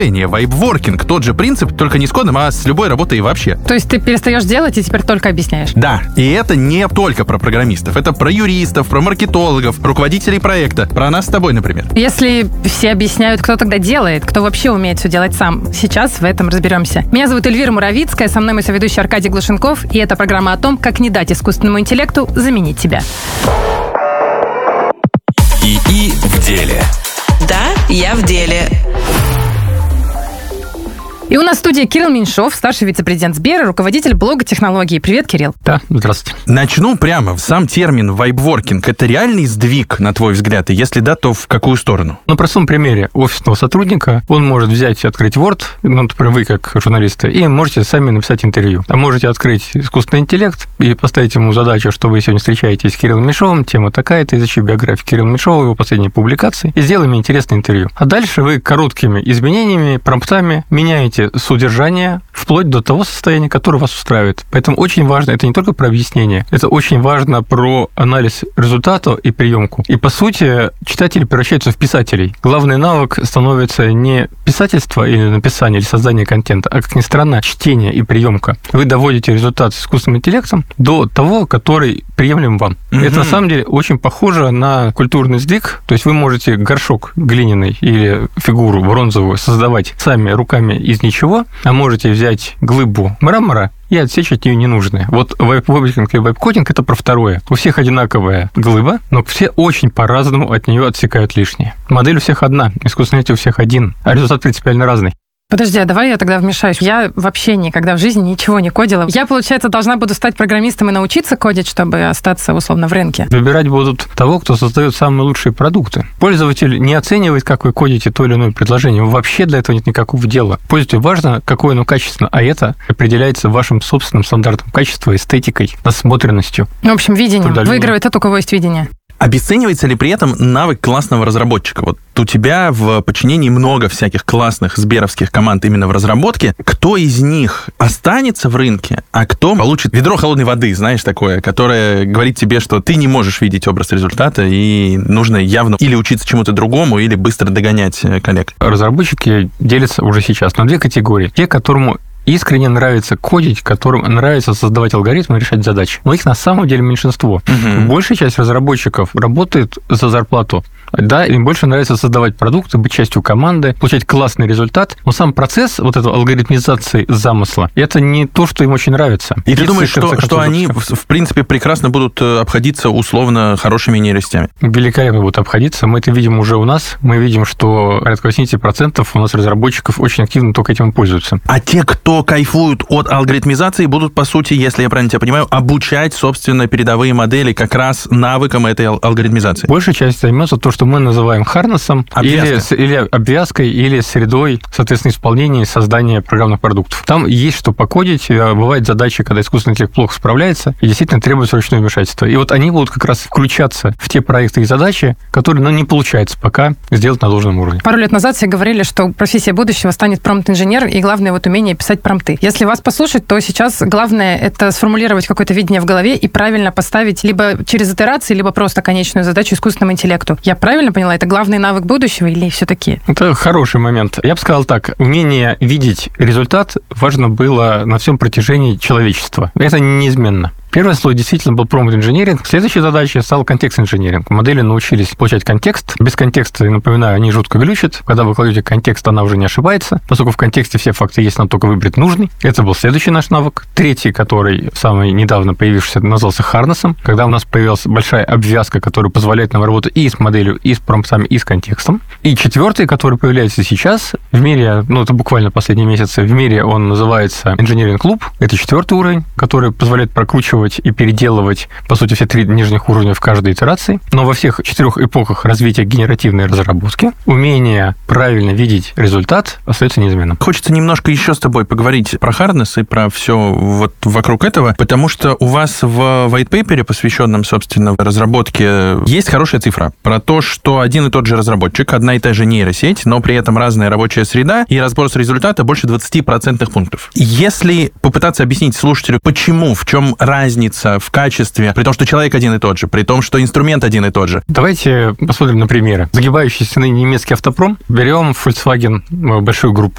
Вайбворкинг, тот же принцип, только не с кодом, а с любой работой и вообще. То есть ты перестаешь делать и теперь только объясняешь? Да, и это не только про программистов, это про юристов, про маркетологов, руководителей проекта, про нас с тобой, например. Если все объясняют, кто тогда делает, кто вообще умеет все делать сам, сейчас в этом разберемся. Меня зовут Эльвира Муравицкая, со мной мой соведущий Аркадий Глушенков, и это программа о том, как не дать искусственному интеллекту заменить тебя. ИИ в деле. Да, я в деле. И у нас в студии Кирилл Меньшов, старший вице-президент Сбера, руководитель блога технологий. Привет, Кирилл. Да, здравствуйте. Начну прямо. Сам термин вайбворкинг — это реальный сдвиг, на твой взгляд? И если да, то в какую сторону? На простом примере офисного сотрудника он может взять и открыть Word, например, вы как журналисты, и можете сами написать интервью. А можете открыть искусственный интеллект и поставить ему задачу, что вы сегодня встречаетесь с Кириллом Меньшовым, тема такая-то, изучи биографию Кирилла Меньшова, его последние публикации, и сделаем интересное интервью. А дальше вы короткими изменениями, промптами меняете содержание вплоть до того состояния, которое вас устраивает. Поэтому очень важно, это не только про объяснение, это очень важно про анализ результата и приемку. И, по сути, читатели превращаются в писателей. Главный навык становится не писательство или написание, или создание контента, а, как ни странно, чтение и приемка. Вы доводите результат с искусственным интеллектом до того, который приемлем вам. Это, на самом деле, очень похоже на культурный сдвиг. То есть вы можете горшок глиняный или фигуру бронзовую создавать сами руками из ничего, а можете взять глыбу мрамора и отсечь от нее ненужное. Вот вайбворкинг или вайбкодинг — это про второе. У всех одинаковая глыба, но все очень по-разному от нее отсекают лишнее. Модель у всех одна, искусственный интеллект у всех один, а результат принципиально разный. Подожди, а давай я тогда вмешаюсь. Я вообще никогда в жизни ничего не кодила. Я, получается, должна буду стать программистом и научиться кодить, чтобы остаться, условно, в рынке. Выбирать будут того, кто создает самые лучшие продукты. Пользователь не оценивает, как вы кодите то или иное предложение. Вообще для этого нет никакого дела. Пользователю важно, какое оно качественно, а это определяется вашим собственным стандартом качества, эстетикой, насмотренностью. В общем, видение. Выигрывает тот, у кого есть видение. Обесценивается ли при этом навык классного разработчика? Вот у тебя в подчинении много всяких классных сберовских команд именно в разработке. Кто из них останется в рынке, а кто получит ведро холодной воды, знаешь, такое, которое говорит тебе, что ты не можешь видеть образ результата, и нужно явно или учиться чему-то другому, или быстро догонять коллег? Разработчики делятся уже сейчас на две категории. Те, которому искренне нравится кодить, которым нравится создавать алгоритмы и решать задачи. Но их на самом деле меньшинство. Большая часть разработчиков работает за зарплату. Да, им больше нравится создавать продукты, быть частью команды, получать классный результат. Но сам процесс вот этого алгоритмизации замысла, это не то, что им очень нравится. И ты думаешь, что они, в принципе, прекрасно будут обходиться условно хорошими нейросетями? Великолепно будут обходиться. Мы это видим уже у нас. Мы видим, что порядка 80% у нас разработчиков очень активно только этим пользуются. А те, кто кайфуют от алгоритмизации, будут, по сути, если я правильно тебя понимаю, обучать, собственно, передовые модели как раз навыкам этой алгоритмизации? Большая часть займется то, что мы называем харнесом, или обвязкой, или средой, соответственно, исполнения и создания программных продуктов. Там есть что покодить. Бывают задачи, когда искусственный интеллект плохо справляется, и действительно требуется ручное вмешательство. И вот они будут как раз включаться в те проекты и задачи, которые, не получается пока сделать на должном уровне. Пару лет назад все говорили, что профессия будущего станет промпт-инженер, и главное вот умение писать промпты. Если вас послушать, то сейчас главное это сформулировать какое-то видение в голове и правильно поставить либо через итерации, либо просто конечную задачу искусственному интеллекту. Я правильно поняла, это главный навык будущего или все-таки? Это хороший момент. Я бы сказал так, умение видеть результат важно было на всем протяжении человечества. Это неизменно. Первый слой действительно был промпт-инженеринг. Следующая задача стала контекст-инженеринг. Модели научились получать контекст. Без контекста, я напоминаю, они жутко глючат. Когда вы кладете контекст, она уже не ошибается, поскольку в контексте все факты есть, надо только выбрать нужный. Это был следующий наш навык. Третий, который самый недавно появившийся, назывался харнесом, когда у нас появилась большая обвязка, которая позволяет нам работать и с моделью, и с промптами, и с контекстом. И четвертый, который появляется сейчас в мире, это буквально последние месяцы, в мире он называется инженеринг-клуб. Это четвертый уровень, который позволяет прокручивать и переделывать, по сути, все 3 нижних уровня в каждой итерации. Но во всех 4 эпохах развития генеративной разработки умение правильно видеть результат остается неизменным. Хочется немножко еще с тобой поговорить про hardness и про все вот вокруг этого, потому что у вас в white paper, посвященном, собственно, разработке, есть хорошая цифра про то, что один и тот же разработчик, одна и та же нейросеть, но при этом разная рабочая среда и разброс результата больше 20% пунктов. Если попытаться объяснить слушателю, почему, в чем разница разница в качестве, при том, что человек один и тот же, при том, что инструмент один и тот же? Давайте посмотрим на примеры. Загибающийся ныне немецкий автопром. Берем Volkswagen, большую группу